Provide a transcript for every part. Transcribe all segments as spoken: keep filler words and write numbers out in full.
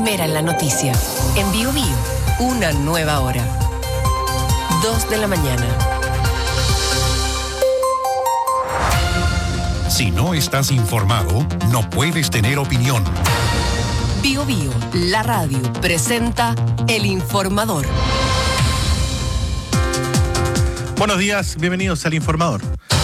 primera en la noticia. En Bio Bio, una nueva hora. Dos de la mañana. Si no estás informado, no puedes tener opinión. Bio Bio, la radio, presenta El Informador. Buenos días, bienvenidos al Informador.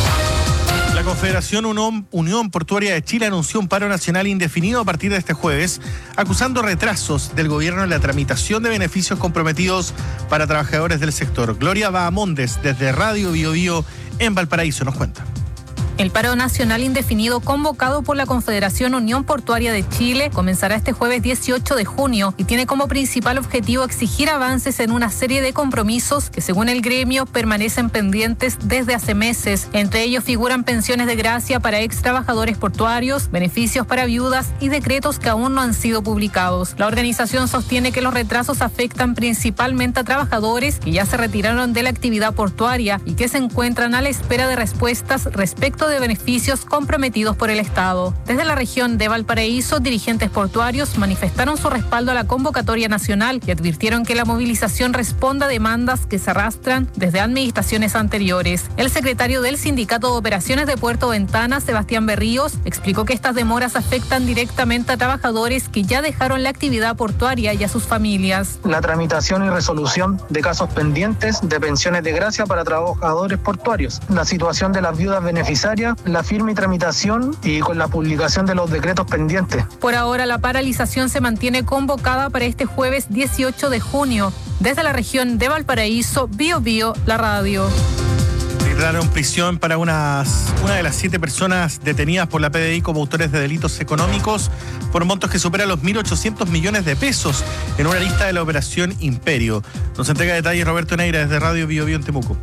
La Confederación Unión Portuaria de Chile anunció un paro nacional indefinido a partir de este jueves, acusando retrasos del gobierno en la tramitación de beneficios comprometidos para trabajadores del sector. Gloria Bahamondes, desde Radio Bio Bio en Valparaíso, nos cuenta. El paro nacional indefinido convocado por la Confederación Unión Portuaria de Chile comenzará este jueves dieciocho de junio y tiene como principal objetivo exigir avances en una serie de compromisos que, según el gremio, permanecen pendientes desde hace meses. Entre ellos figuran pensiones de gracia para ex trabajadores portuarios, beneficios para viudas y decretos que aún no han sido publicados. La organización sostiene que los retrasos afectan principalmente a trabajadores que ya se retiraron de la actividad portuaria y que se encuentran a la espera de respuestas respecto de beneficios comprometidos por el Estado. Desde la región de Valparaíso, dirigentes portuarios manifestaron su respaldo a la convocatoria nacional y advirtieron que la movilización responde a demandas que se arrastran desde administraciones anteriores. El secretario del Sindicato de Operaciones de Puerto Ventana, Sebastián Berríos, explicó que estas demoras afectan directamente a trabajadores que ya dejaron la actividad portuaria y a sus familias. La tramitación y resolución de casos pendientes de pensiones de gracia para trabajadores portuarios, la situación de las viudas beneficiarias, la firma y tramitación y con la publicación de los decretos pendientes. Por ahora, la paralización se mantiene convocada para este jueves dieciocho de junio. Desde la región de Valparaíso, Bio Bio, la radio. Declararon prisión para unas, una de las siete personas detenidas por la P D I como autores de delitos económicos por montos que superan los mil ochocientos millones de pesos en una lista de la Operación Imperio. Nos entrega detalles Roberto Neira desde Radio Bio Bio en Temuco.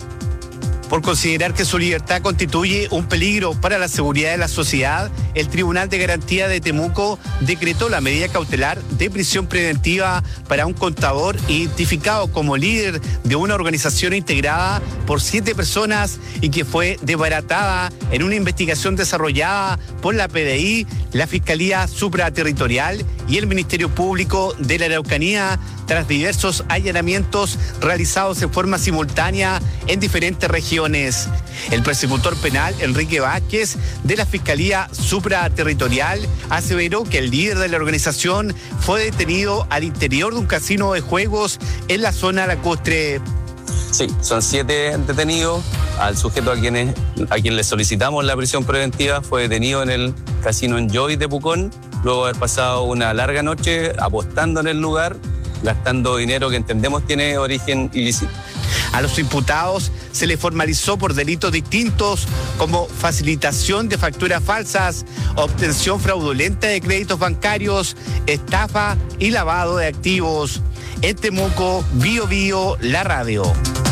Por considerar que su libertad constituye un peligro para la seguridad de la sociedad, el Tribunal de Garantía de Temuco decretó la medida cautelar de prisión preventiva para un contador identificado como líder de una organización integrada por siete personas y que fue desbaratada en una investigación desarrollada por la P D I, la Fiscalía Supraterritorial y el Ministerio Público de la Araucanía, tras diversos allanamientos realizados en forma simultánea en diferentes regiones. El persecutor penal, Enrique Vázquez, de la Fiscalía Supraterritorial, aseveró que el líder de la organización fue detenido al interior de un casino de juegos en la zona lacustre. Sí, son siete detenidos. Al sujeto a, quienes, a quien le solicitamos la prisión preventiva fue detenido en el casino Enjoy de Pucón, luego de haber pasado una larga noche apostando en el lugar, gastando dinero que entendemos tiene origen ilícito. A los imputados se les formalizó por delitos distintos como facilitación de facturas falsas, obtención fraudulenta de créditos bancarios, estafa y lavado de activos. En Temuco, Bio Bio, la radio.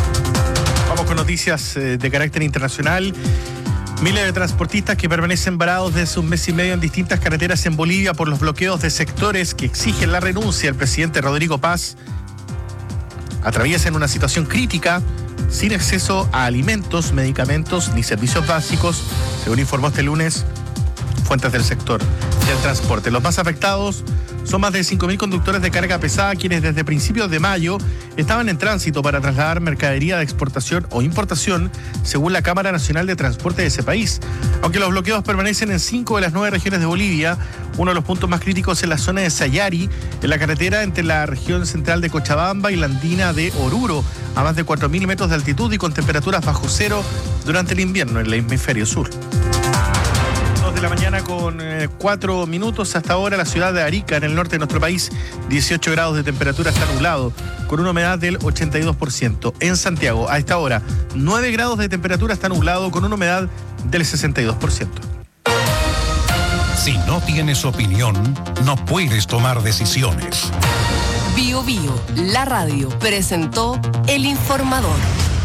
Vamos con noticias de carácter internacional. Miles de transportistas que permanecen varados desde un mes y medio en distintas carreteras en Bolivia por los bloqueos de sectores que exigen la renuncia del presidente Rodrigo Paz atraviesan una situación crítica sin acceso a alimentos, medicamentos ni servicios básicos, según informó este lunes fuentes del sector del transporte. Los más afectados son más de cinco mil conductores de carga pesada quienes desde principios de mayo estaban en tránsito para trasladar mercadería de exportación o importación, según la Cámara Nacional de Transporte de ese país. Aunque los bloqueos permanecen en cinco de las nueve regiones de Bolivia, uno de los puntos más críticos es la zona de Sayari, en la carretera entre la región central de Cochabamba y la andina de Oruro, a más de cuatro mil metros de altitud y con temperaturas bajo cero durante el invierno en el hemisferio sur. De la mañana con eh, cuatro minutos. Hasta ahora la ciudad de Arica, en el norte de nuestro país, dieciocho grados de temperatura, está nublado, con una humedad del ochenta y dos por ciento. En Santiago, a esta hora, nueve grados de temperatura, está nublado, con una humedad del sesenta y dos por ciento. Si no tienes opinión, no puedes tomar decisiones. Bio Bio, la radio, presentó El Informador.